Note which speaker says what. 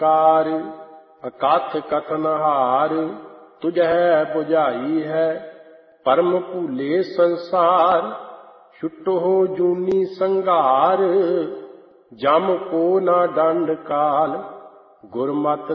Speaker 1: ਕਾਰ ਅਕਥ ਕਥਨ ਹਾਰ ਤੁਝੈ ਬੁਝਾਈ ਹੈ। ਪਰਮ ਭੂਲੇ ਸੰਸਾਰ ਛੁਟੋ ਜੂਨੀ ਸੰਘਾਰ। ਜਮ ਕੋ ਨਾ ਡੰਡ ਕਾਲ ਗੁਰਮਤਿ